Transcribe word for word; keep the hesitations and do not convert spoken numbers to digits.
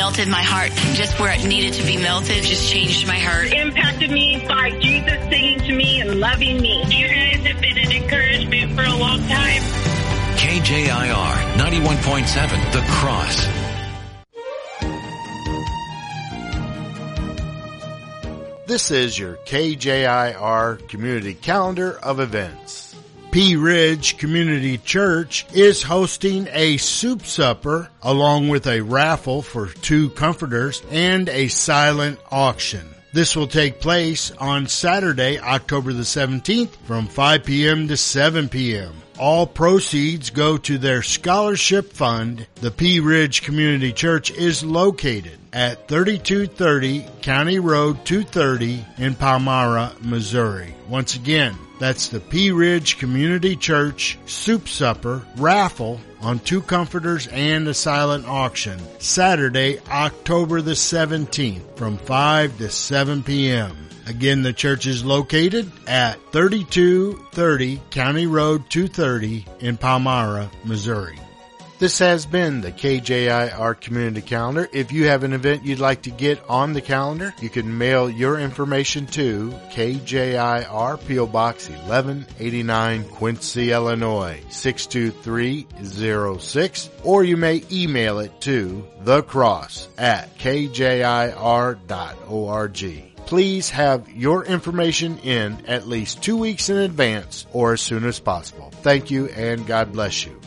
melted my heart just where it needed to be melted, just changed my heart. It impacted me by Jesus singing to me and loving me. You guys have been an encouragement for a long time. K J I R ninety-one point seven, The Cross. This is your K J I R Community Calendar of Events. Pea Ridge Community Church is hosting a soup supper along with a raffle for two comforters and a silent auction. This will take place on Saturday, October the seventeenth from five p.m. to seven p.m. All proceeds go to their scholarship fund. The Pea Ridge Community Church is located at thirty-two thirty County Road two thirty in Palmyra, Missouri. Once again, that's the Pea Ridge Community Church Soup Supper Raffle on two comforters and a silent auction, Saturday, October the seventeenth from five to seven p.m. Again, the church is located at thirty-two thirty County Road two thirty in Palmyra, Missouri. This has been the K J I R Community Calendar. If you have an event you'd like to get on the calendar, you can mail your information to K J I R, P O Box eleven eighty-nine, Quincy, Illinois, six two three zero six, or you may email it to thecross at k j i r dot org. Please have your information in at least two weeks in advance or as soon as possible. Thank you and God bless you.